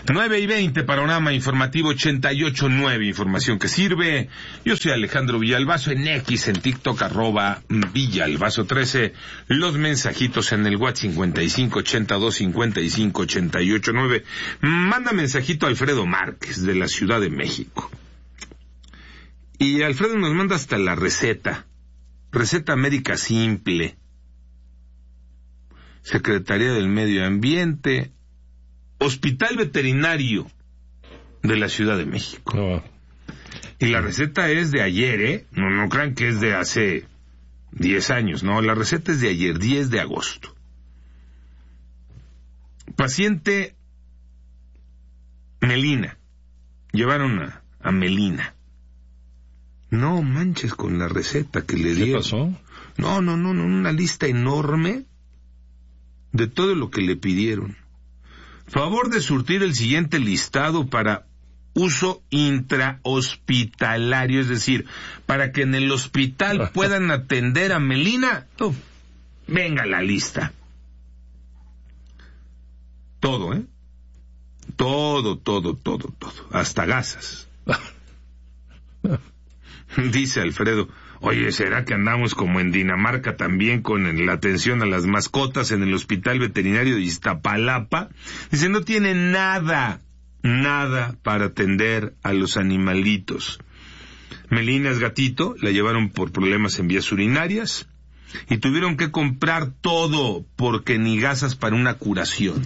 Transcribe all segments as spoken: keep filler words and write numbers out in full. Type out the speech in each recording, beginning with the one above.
nueve y veinte, panorama informativo ochenta y ocho punto nueve, información que sirve. Yo soy Alejandro Villalbazo, en X, en TikTok, arroba Villalbazo trece. Los mensajitos en el WhatsApp cincuenta y cinco ochenta y dos cincuenta y cinco ochenta y ocho nueve. Manda mensajito a Alfredo Márquez, de la Ciudad de México. Y Alfredo nos manda hasta la receta. Receta médica simple. Secretaría del Medio Ambiente. Hospital Veterinario de la Ciudad de México. Oh. Y la receta es de ayer, ¿eh? No, no crean que es de hace diez años, no. La receta es de ayer, diez de agosto. Paciente Melina. Llevaron a, a Melina. No manches con la receta que le dieron. ¿Qué pasó? No, no, no, no, una lista enorme de todo lo que le pidieron. Favor de surtir el siguiente listado para uso intrahospitalario, es decir, para que en el hospital puedan atender a Melina. Oh, venga la lista. Todo, ¿eh? Todo, todo, todo, todo. Hasta gasas. Dice Alfredo, oye, ¿será que andamos como en Dinamarca también con la atención a las mascotas en el Hospital Veterinario de Iztapalapa? Dice, no tiene nada, nada para atender a los animalitos. Melina es gatito, la llevaron por problemas en vías urinarias y tuvieron que comprar todo porque ni gasas para una curación.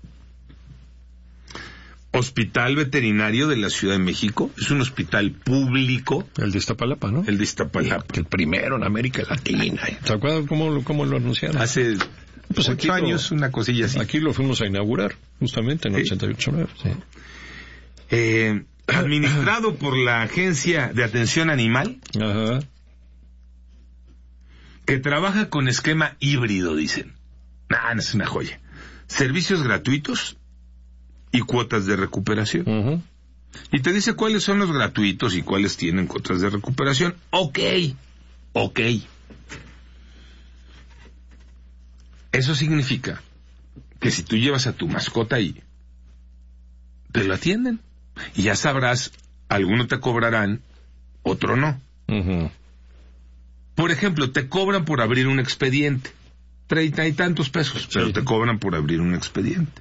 Hospital Veterinario de la Ciudad de México es un hospital público. El de Iztapalapa, ¿no? El de Iztapalapa. El primero en América Latina. ¿Se acuerdan cómo, cómo lo anunciaron? Hace pues ocho años, lo, una cosilla así. Aquí lo fuimos a inaugurar, justamente en el sí. ochenta y ocho nueve. Sí. Eh, administrado por la Agencia de Atención Animal. Ajá. Que trabaja con esquema híbrido, dicen. Nah, no es una joya. Servicios gratuitos y cuotas de recuperación. Uh-huh. Y te dice cuáles son los gratuitos y cuáles tienen cuotas de recuperación. Ok, ok. Eso significa que si tú llevas a tu mascota ahí, te lo atienden. Y ya sabrás, algunos te cobrarán, otro no. Uh-huh. Por ejemplo, te cobran por abrir un expediente. Treinta y tantos pesos, sí. Pero te cobran por abrir un expediente.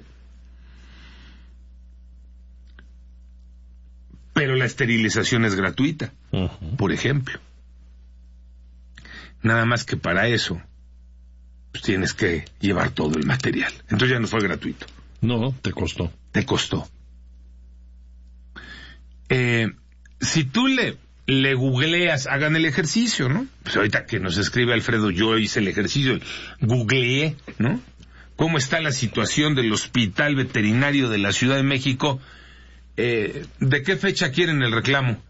Pero la esterilización es gratuita, uh-huh. Por ejemplo. Nada más que para eso, pues tienes que llevar todo el material. Entonces ya no fue gratuito. No, te costó. Te costó. Eh, si tú le, le googleas, hagan el ejercicio, ¿no? Pues ahorita que nos escribe Alfredo, yo hice el ejercicio, googleé, ¿no? ¿Cómo está la situación del Hospital Veterinario de la Ciudad de México? Eh, ¿De qué fecha quieren el reclamo?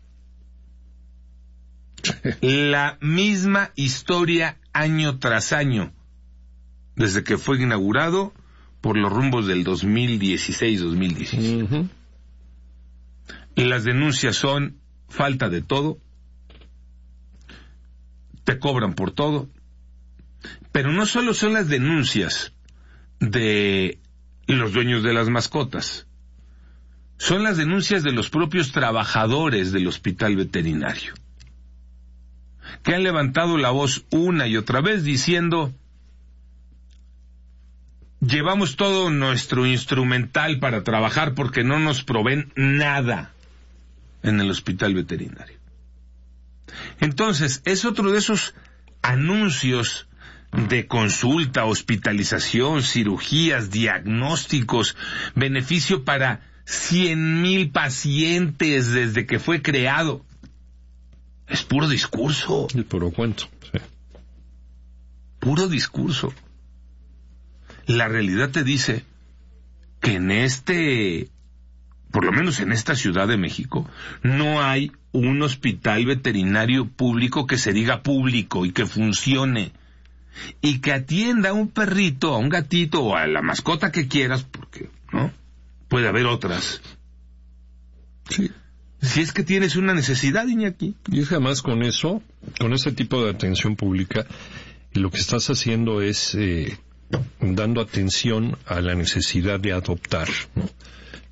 La misma historia año tras año, desde que fue inaugurado por los rumbos del dos mil dieciséis dos mil diecisiete. Uh-huh. Las denuncias son falta de todo, te cobran por todo, pero no solo son las denuncias de los dueños de las mascotas, son las denuncias de los propios trabajadores del hospital veterinario, que han levantado la voz una y otra vez diciendo, llevamos todo nuestro instrumental para trabajar porque no nos proveen nada en el hospital veterinario. Entonces, es otro de esos anuncios de consulta, hospitalización, cirugías, diagnósticos, beneficio para cien mil pacientes desde que fue creado. Es puro discurso. Y puro cuento, sí. Puro discurso. La realidad te dice que en este, por lo menos en esta Ciudad de México, no hay un hospital veterinario público que se diga público y que funcione y que atienda a un perrito, a un gatito o a la mascota que quieras, porque no puede haber otras. Sí. Si es que tienes una necesidad, Iñaki. Y es que además con eso, con ese tipo de atención pública, lo que estás haciendo es eh, dando atención a la necesidad de adoptar, ¿no?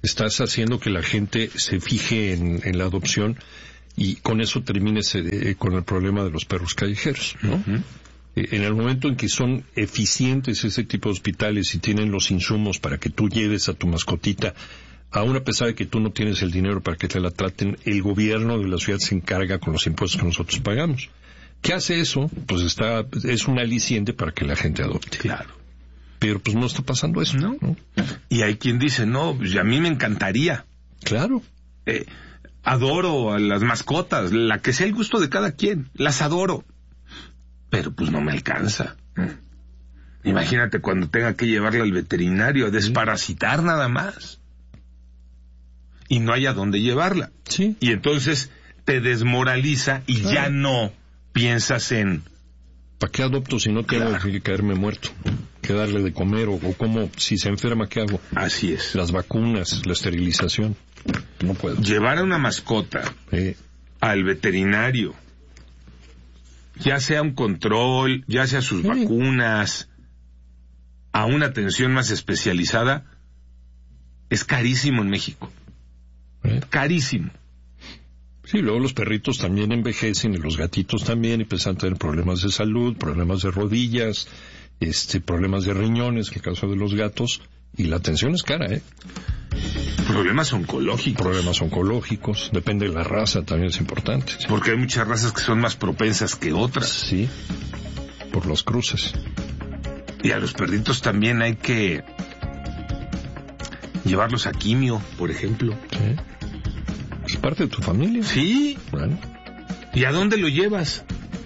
estás haciendo que la gente se fije en, en la adopción y con eso termines eh, con el problema de los perros callejeros, ¿no? Uh-huh. Eh, en el momento en que son eficientes ese tipo de hospitales y tienen los insumos para que tú lleves a tu mascotita, aún a pesar de que tú no tienes el dinero para que te la traten, el gobierno de la ciudad se encarga con los impuestos que nosotros pagamos. ¿Qué hace eso? Pues está, es un aliciente para que la gente adopte. Claro. Pero pues no está pasando eso, ¿no? ¿no? Y hay quien dice, no, pues a mí me encantaría. Claro. Eh, adoro a las mascotas, la que sea el gusto de cada quien, las adoro. Pero pues no me alcanza. Imagínate cuando tenga que llevarla al veterinario a desparasitar nada más. Y no hay a dónde llevarla. Sí. Y entonces te desmoraliza y claro. ya no piensas en... ¿Para qué adopto si no tengo claro. que caerme muerto? ¿Qué darle de comer? O, o cómo, si se enferma, ¿qué hago? Así es. Las vacunas, la esterilización. No puedo. Llevar a una mascota eh. al veterinario, ya sea un control, ya sea sus eh. vacunas, a una atención más especializada, es carísimo en México. Eh. Carísimo. Sí, luego los perritos también envejecen y los gatitos también y empiezan a tener problemas de salud, problemas de rodillas, este, problemas de riñones, en el caso de los gatos, y la atención es cara, ¿eh? Problemas oncológicos. Problemas oncológicos, depende de la raza, también es importante. ¿Sí? Porque hay muchas razas que son más propensas que otras. Sí, por los cruces. Y a los perritos también hay que llevarlos a quimio, por ejemplo. Sí. Es parte de tu familia. Sí. Bueno. ¿Y a dónde lo llevas?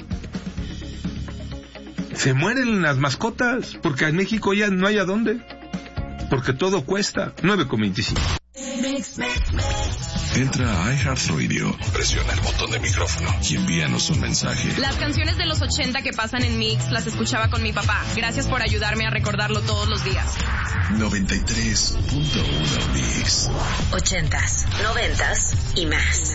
Se mueren las mascotas, porque en México ya no hay a dónde. Porque todo cuesta. nueve con veinticinco. Entra a iHeartRadio, presiona el botón de micrófono y envíanos un mensaje. Las canciones de los ochenta que pasan en Mix las escuchaba con mi papá. Gracias por ayudarme a recordarlo todos los días. noventa y tres punto uno Mix. Ochentas, noventas y más.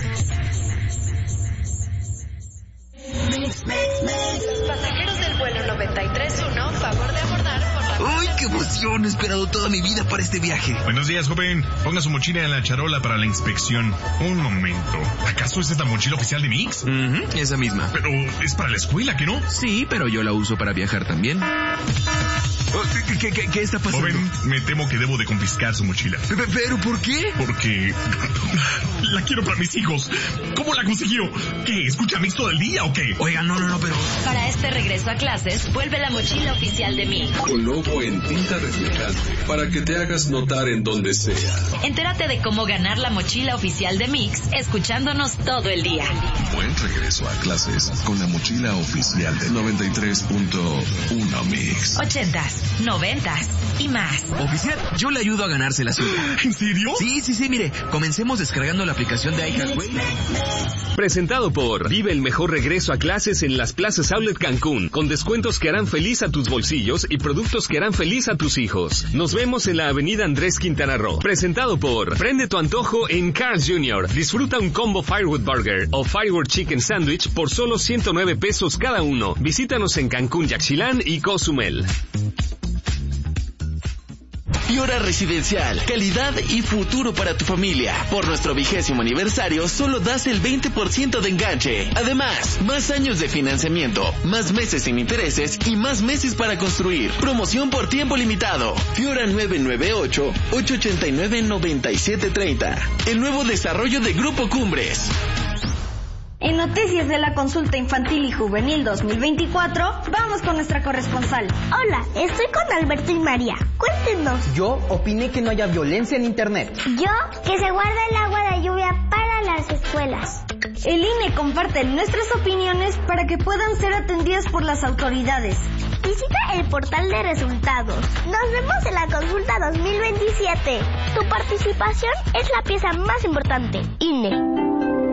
Pasajeros del vuelo noventa y tres uno, favor de abordar por la... ¡Uy, qué emoción! He esperado toda mi vida para este viaje. Buenos días, joven. Ponga su mochila en la charola para la inspección. Un momento. ¿Acaso esa es la mochila oficial de Mix? Uh-huh, esa misma. Pero es para la escuela, ¿que no? Sí, pero yo la uso para viajar también. ¿Qué, qué, qué, qué está pasando? Joven, me temo que debo de confiscar su mochila. ¿Pero por qué? Porque la quiero para mis hijos. ¿Cómo la consiguió? ¿Qué? ¿Escucha Mix todo el día o qué? Oiga, no, no, no, pero... Para este regreso a clases, vuelve la mochila oficial de Mix. Con logo en tinta reflejante, para que te hagas notar en donde sea. Entérate de cómo ganar la mochila oficial de Mix, escuchándonos todo el día. Buen regreso a clases con la mochila oficial de noventa y tres punto uno Mix. Ochentas, noventas y más. Oficial, yo le ayudo a ganarse la suya. ¿En serio? Sí, sí, sí, mire, comencemos descargando la aplicación de iHeartRadio. Presentado por Vive el mejor regreso a clases en las plazas Outlet Cancún, con descuentos que harán feliz a tus bolsillos y productos que harán feliz a tus hijos. Nos vemos en la avenida Andrés Quintana Roo. Presentado por Prende tu antojo en Carl's junior Disfruta un combo Firewood Burger o Firewood Chicken Sandwich por solo ciento nueve pesos cada uno. Visítanos en Cancún, Yaxchilán y Cozumel. Fiora Residencial, calidad y futuro para tu familia. Por nuestro vigésimo aniversario, solo das el veinte por ciento de enganche. Además, más años de financiamiento, más meses sin intereses y más meses para construir. Promoción por tiempo limitado. Fiora nueve nueve ocho, ocho ocho nueve, nueve siete tres cero. El nuevo desarrollo de Grupo Cumbres. En Noticias de la Consulta Infantil y Juvenil dos mil veinticuatro, vamos con nuestra corresponsal. Hola, estoy con Alberto y María. Cuéntenos. Yo opiné que no haya violencia en Internet. Yo, que se guarda el agua de lluvia para las escuelas. El I N E comparte nuestras opiniones para que puedan ser atendidas por las autoridades. Visita el portal de resultados. Nos vemos en la consulta dos mil veintisiete. Tu participación es la pieza más importante. I N E.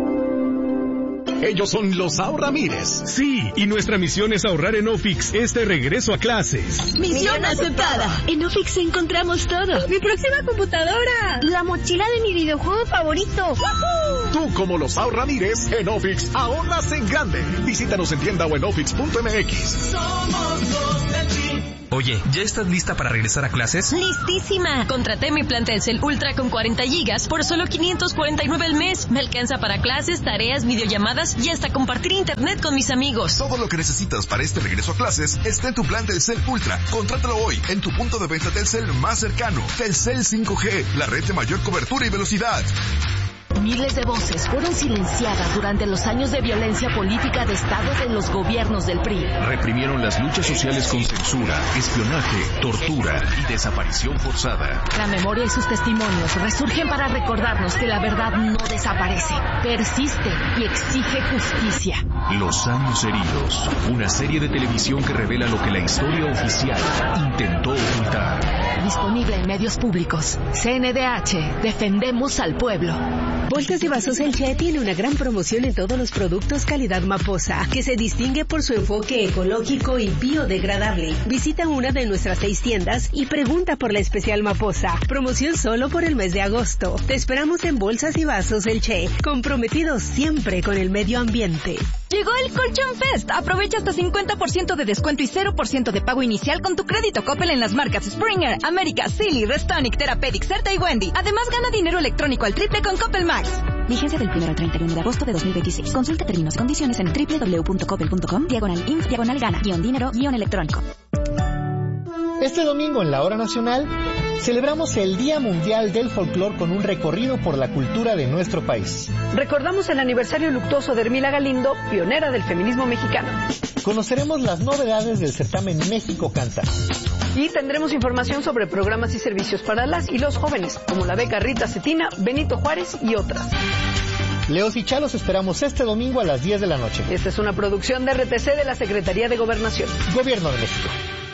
Ellos son los Ahorramires. Sí, y nuestra misión es ahorrar en Ofix este regreso a clases. Misión aceptada. En Ofix encontramos todo. Mi próxima computadora. La mochila de mi videojuego favorito. ¡Wahoo! Tú, como los Ahorramires, en Ofix ahorras en grande. Visítanos en tienda o en ofix punto m x. Somos los del G. Oye, ¿ya estás lista para regresar a clases? ¡Listísima! Contraté mi plan Telcel Ultra con cuarenta gigas por solo quinientos cuarenta y nueve al mes. Me alcanza para clases, tareas, videollamadas y hasta compartir internet con mis amigos. Todo lo que necesitas para este regreso a clases está en tu plan Telcel Ultra. Contrátalo hoy en tu punto de venta Telcel más cercano. Telcel cinco G, la red de mayor cobertura y velocidad. Miles de voces fueron silenciadas durante los años de violencia política de Estado de los gobiernos del P R I. Reprimieron las luchas sociales con censura, espionaje, tortura y desaparición forzada. La memoria y sus testimonios resurgen para recordarnos que la verdad no desaparece, persiste y exige justicia. Los años heridos, una serie de televisión que revela lo que la historia oficial intentó ocultar. Disponible en medios públicos. C N D H, defendemos al pueblo. Bolsas y Vasos El Che tiene una gran promoción en todos los productos calidad Maposa, que se distingue por su enfoque ecológico y biodegradable. Visita una de nuestras seis tiendas y pregunta por la especial Maposa. Promoción solo por el mes de agosto. Te esperamos en Bolsas y Vasos El Che, comprometidos siempre con el medio ambiente. Llegó el Colchón Fest. Aprovecha hasta cincuenta por ciento de descuento y cero por ciento de pago inicial con tu crédito Coppel en las marcas Springer, América, Silly, Restonic, Therapeutic, Certa y Wendy. Además, gana dinero electrónico al triple con Coppel Max. Vigencia del primero al treinta y uno de agosto de dos mil veintiséis. Consulta términos y condiciones en doble u doble u doble u punto coppel punto com, diagonal inf, diagonal gana, guión dinero, guión electrónico. Este domingo en la Hora Nacional celebramos el Día Mundial del Folclor con un recorrido por la cultura de nuestro país. Recordamos el aniversario luctuoso de Hermila Galindo, pionera del feminismo mexicano. Conoceremos las novedades del certamen México Canta. Y tendremos información sobre programas y servicios para las y los jóvenes, como la beca Rita Cetina, Benito Juárez y otras. Leos y Chalos esperamos este domingo a las diez de la noche. Esta es una producción de R T C de la Secretaría de Gobernación. Gobierno de México.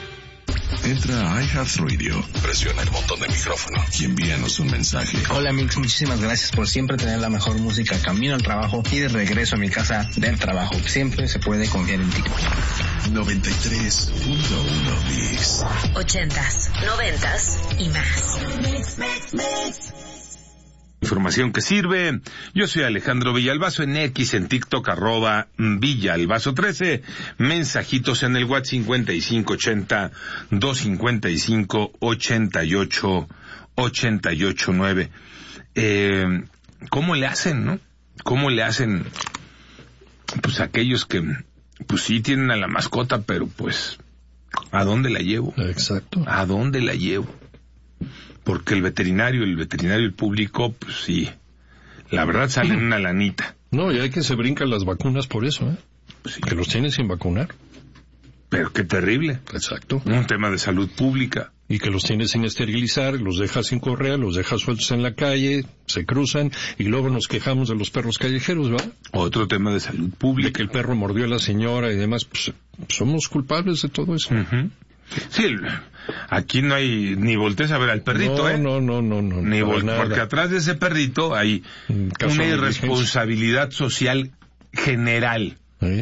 Entra a iHeartRadio, presiona el botón de micrófono y envíanos un mensaje. Hola Mix, muchísimas gracias por siempre tener la mejor música camino al trabajo y de regreso a mi casa del trabajo. Siempre se puede confiar en ti. noventa y tres punto uno Mix. Ochentas, noventas y más. Mix, mix, mix. Información que sirve. Yo soy Alejandro Villalbazo en X, en TikTok, arroba Villalbazo trece. Mensajitos en el WhatsApp cincuenta y cinco ochenta, doscientos cincuenta y cinco, ochenta y ocho, ochenta y ocho nueve. Eh, ¿Cómo le hacen, no? ¿Cómo le hacen, pues, aquellos que, pues, sí tienen a la mascota, pero, pues, ¿a dónde la llevo? Exacto. ¿A dónde la llevo? Porque el veterinario, el veterinario, el público, pues sí, la verdad salen una lanita. No, y hay que se brincan las vacunas por eso, ¿eh? Sí. Que los tienen sin vacunar. Pero qué terrible. Exacto. Un tema de salud pública. Y que los tienes sin esterilizar, los dejas sin correa, los dejas sueltos en la calle, se cruzan, y luego nos quejamos de los perros callejeros, ¿verdad? Otro tema de salud pública. De que el perro mordió a la señora y demás, pues somos culpables de todo eso. Uh-huh. Sí, aquí no hay ni voltees a ver al perrito, no, ¿eh? No, no, no, no. Ni vol- porque atrás de ese perrito hay una irresponsabilidad social general ¿Eh?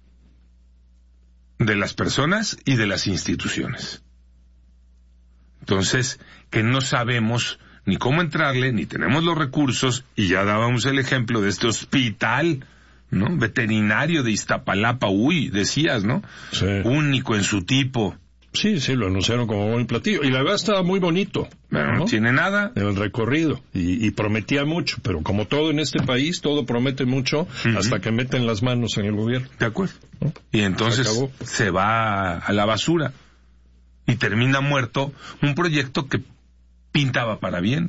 de las personas y de las instituciones. Entonces, que no sabemos ni cómo entrarle, ni tenemos los recursos, y ya dábamos el ejemplo de este hospital, ¿no? Veterinario de Iztapalapa, uy, decías, ¿no? Sí. Único en su tipo. Sí, sí, lo anunciaron como buen platillo. Y la verdad estaba muy bonito. Pero no, no tiene nada. El recorrido. Y, y prometía mucho. Pero como todo en este país, todo promete mucho uh-huh. hasta que meten las manos en el gobierno. De acuerdo. ¿No? Y entonces se, se va a la basura. Y termina muerto un proyecto que pintaba para bien.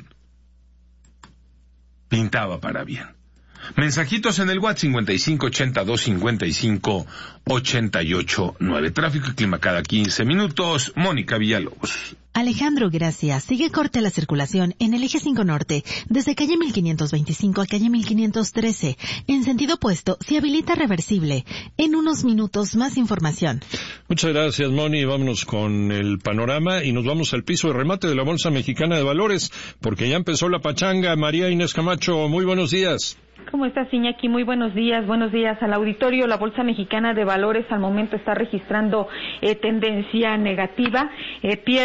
Pintaba para bien. Mensajitos en el WhatsApp cincuenta y cinco ochenta, doscientos cincuenta y cinco, ochenta y ocho nueve. Tráfico y clima cada quince minutos. Mónica Villalobos. Alejandro, gracias. Sigue corte la circulación en el eje cinco norte, desde calle mil quinientos veinticinco a calle mil quinientos trece. En sentido opuesto, se habilita reversible. En unos minutos, más información. Muchas gracias, Moni. Vámonos con el panorama y nos vamos al piso de remate de la Bolsa Mexicana de Valores, porque ya empezó la pachanga. María Inés Camacho, muy buenos días. ¿Cómo estás, Iñaki? Muy buenos días. Buenos días al auditorio. La Bolsa Mexicana de Valores al momento está registrando eh, tendencia negativa. Eh, pierde el cero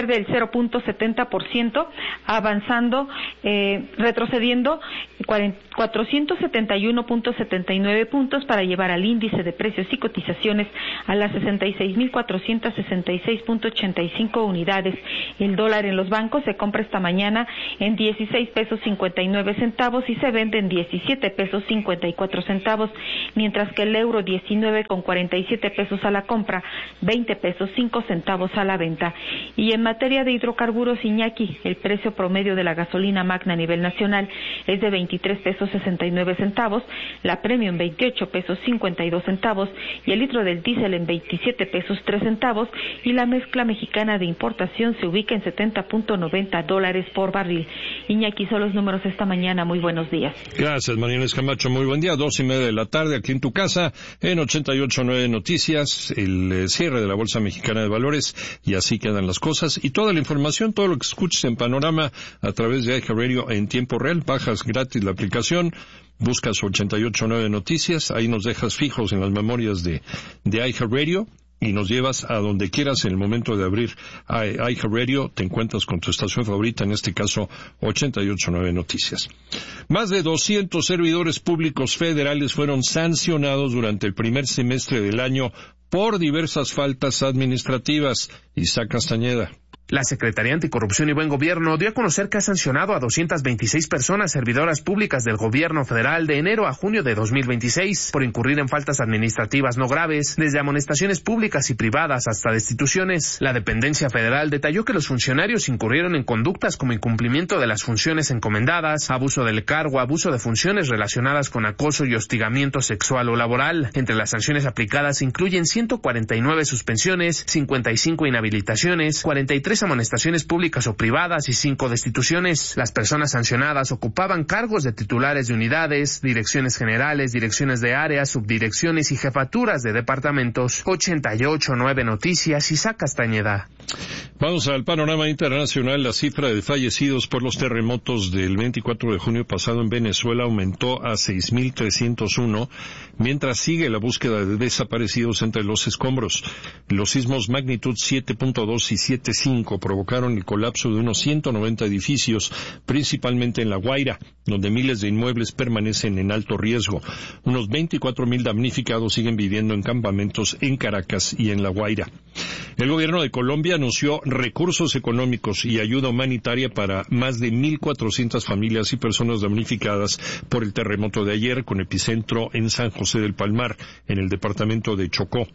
cero punto setenta por ciento, avanzando, eh, retrocediendo cuatrocientos setenta y uno punto setenta y nueve puntos para llevar al índice de precios y cotizaciones a las sesenta y seis mil cuatrocientos sesenta y seis punto ochenta y cinco unidades. El dólar en los bancos se compra esta mañana en dieciséis pesos cincuenta y nueve centavos y se vende en diecisiete pesos cincuenta y cuatro centavos, mientras que el euro diecinueve con cuarenta y siete pesos a la compra, veinte pesos cinco centavos a la venta. Y en materia de hidrocarburos, Iñaki, el precio promedio de la gasolina magna a nivel nacional es de veintitrés pesos sesenta y nueve centavos, la premium veintiocho pesos cincuenta y dos centavos y el litro del diésel en veintisiete pesos tres centavos, y la mezcla mexicana de importación se ubica en setenta punto noventa dólares por barril. Iñaki, son los números esta mañana. Muy buenos días. Gracias, Mariana Escamacho. Muy buen día. Dos y media de la tarde aquí en tu casa, en ochenta y ocho punto nueve Noticias, el eh, cierre de la Bolsa Mexicana de Valores, y así quedan las cosas. Y toda la información, todo lo que escuches en Panorama a través de iHeartRadio en tiempo real. Bajas gratis la aplicación, buscas ochenta y ocho punto nueve Noticias, ahí nos dejas fijos en las memorias de, de iHeartRadio y nos llevas a donde quieras. En el momento de abrir iHeartRadio te encuentras con tu estación favorita, en este caso ochenta y ocho punto nueve Noticias. Más de doscientos servidores públicos federales fueron sancionados durante el primer semestre del año por diversas faltas administrativas. Isaac Castañeda. La Secretaría Anticorrupción y Buen Gobierno dio a conocer que ha sancionado a doscientas veintiséis personas servidoras públicas del gobierno federal de enero a junio de dos mil veintiséis por incurrir en faltas administrativas no graves, desde amonestaciones públicas y privadas hasta destituciones. La dependencia federal detalló que los funcionarios incurrieron en conductas como incumplimiento de las funciones encomendadas, abuso del cargo, abuso de funciones relacionadas con acoso y hostigamiento sexual o laboral. Entre las sanciones aplicadas se incluyen ciento cuarenta y nueve suspensiones, cincuenta y cinco inhabilitaciones, cuarenta y tres amonestaciones públicas o privadas y cinco destituciones. Las personas sancionadas ocupaban cargos de titulares de unidades, direcciones generales, direcciones de áreas, subdirecciones y jefaturas de departamentos. ochenta y ocho punto nueve Noticias, Isaac Castañeda. Vamos al panorama internacional. La cifra de fallecidos por los terremotos del veinticuatro de junio pasado en Venezuela aumentó a seis mil trescientos uno, mientras sigue la búsqueda de desaparecidos entre los escombros. Los sismos magnitud siete punto dos y siete punto cinco provocaron el colapso de unos ciento noventa edificios, principalmente en La Guaira, donde miles de inmuebles permanecen en alto riesgo. Unos veinticuatro mil damnificados siguen viviendo en campamentos en Caracas y en La Guaira. El gobierno de Colombia anunció recursos económicos y ayuda humanitaria para más de mil cuatrocientas familias y personas damnificadas por el terremoto de ayer, con epicentro en San José del Palmar, en el departamento de Chocó.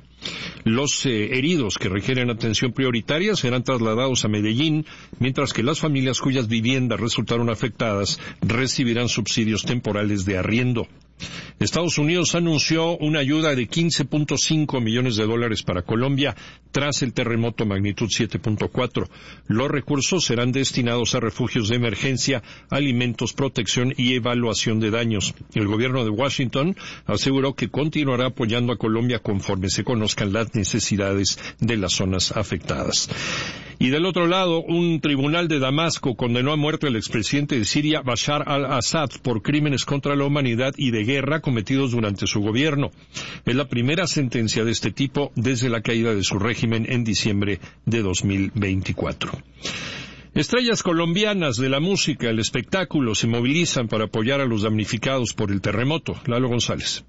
Los eh, heridos que requieren atención prioritaria serán trasladados a Medellín, mientras que las familias cuyas viviendas resultaron afectadas recibirán subsidios temporales de arriendo. Estados Unidos anunció una ayuda de quince punto cinco millones de dólares para Colombia tras el terremoto magnitud siete punto cuatro. Los recursos serán destinados a refugios de emergencia, alimentos, protección y evaluación de daños. El gobierno de Washington aseguró que continuará apoyando a Colombia conforme se conozcan las necesidades de las zonas afectadas. Y del otro lado, un tribunal de Damasco condenó a muerte al expresidente de Siria, Bashar al-Assad, por crímenes contra la humanidad y de guerra cometidos durante su gobierno. Es la primera sentencia de este tipo desde la caída de su régimen en diciembre de dos mil veinticuatro. Estrellas colombianas de la música, el espectáculo, se movilizan para apoyar a los damnificados por el terremoto. Lalo González.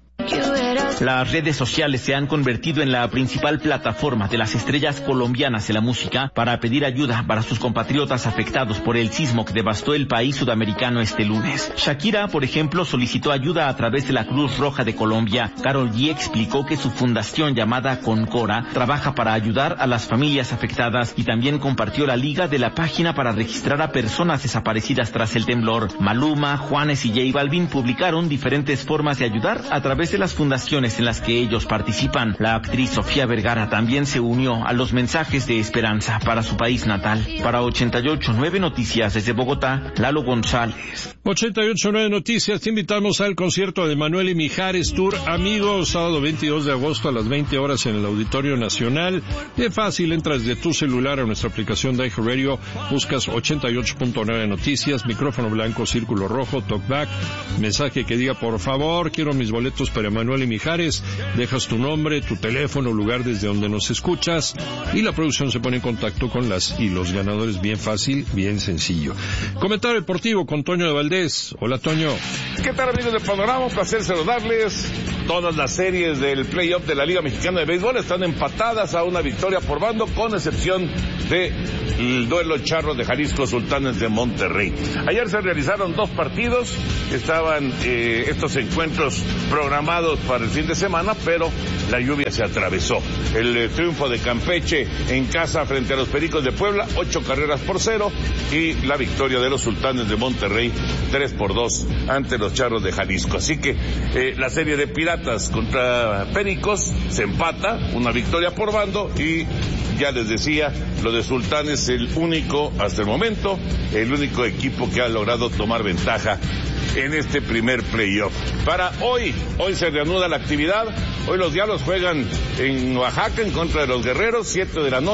Las redes sociales se han convertido en la principal plataforma de las estrellas colombianas de la música para pedir ayuda para sus compatriotas afectados por el sismo que devastó el país sudamericano este lunes. Shakira, por ejemplo, solicitó ayuda a través de la Cruz Roja de Colombia. Karol G explicó que su fundación llamada Concora trabaja para ayudar a las familias afectadas y también compartió la liga de la página para registrar a personas desaparecidas tras el temblor. Maluma, Juanes y J Balvin publicaron diferentes formas de ayudar a través de las fundaciones en las que ellos participan. La actriz Sofía Vergara también se unió a los mensajes de esperanza para su país natal. Para ochenta y ocho punto nueve Noticias desde Bogotá, Lalo González. ochenta y ocho punto nueve Noticias, te invitamos al concierto de Manuel y Mijares Tour Amigos, sábado veintidós de agosto a las veinte horas en el Auditorio Nacional. Es fácil, entras de tu celular a nuestra aplicación de iHeartRadio, buscas ochenta y ocho punto nueve Noticias, micrófono blanco, círculo rojo, talkback, mensaje que diga por favor, quiero mis boletos para Manuel y Mijares. Ancares, dejas tu nombre, tu teléfono, lugar desde donde nos escuchas y la producción se pone en contacto con las y los ganadores bien fácil, bien sencillo. Comentario deportivo con Toño de Valdés. Hola, Toño. ¿Qué tal, amigos de Panorama? Un placer saludarles. Todas las series del playoff de la Liga Mexicana de Béisbol están empatadas a una victoria por bando, con excepción del duelo Charros de Jalisco, Sultanes de Monterrey. Ayer se realizaron dos partidos, estaban eh, estos encuentros programados para el fin de semana, pero la lluvia se atravesó. El eh, triunfo de Campeche en casa frente a los Pericos de Puebla, ocho carreras por cero, y la victoria de los Sultanes de Monterrey, tres por dos ante los Charros de Jalisco. Así que eh, la serie de Piratas contra Pericos se empata, una victoria por bando, y ya les decía, lo de Sultanes, el único, hasta el momento, el único equipo que ha logrado tomar ventaja en este primer playoff. Para hoy, hoy se reanuda la actividad. Hoy los Diablos juegan en Oaxaca en contra de los Guerreros, siete de la noche.